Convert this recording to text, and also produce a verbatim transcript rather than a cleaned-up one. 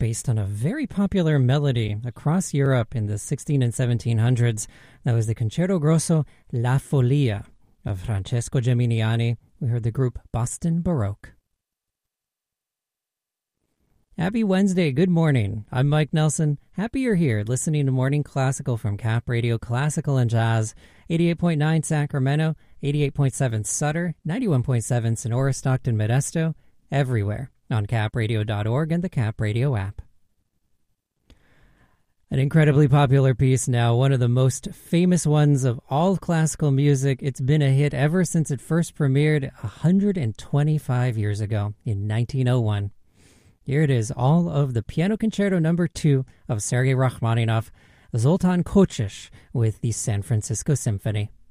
based on a very popular melody across Europe in the sixteen and seventeen hundreds. That was the Concerto Grosso La Follia of Francesco Geminiani. We heard the group Boston Baroque. Happy Wednesday. Good morning. I'm Mike Nelson. Happy you're here listening to Morning Classical from Cap Radio Classical and Jazz. eighty-eight point nine Sacramento, eighty-eight point seven Sutter, ninety-one point seven Sonora, Stockton, Modesto, everywhere on cap radio dot org and the Cap Radio app. An incredibly popular piece now, one of the most famous ones of all classical music. It's been a hit ever since it first premiered one hundred twenty-five years ago in nineteen oh one. Here it is, all of the Piano Concerto number two of Sergei Rachmaninoff, Zoltan Kochish with the San Francisco Symphony.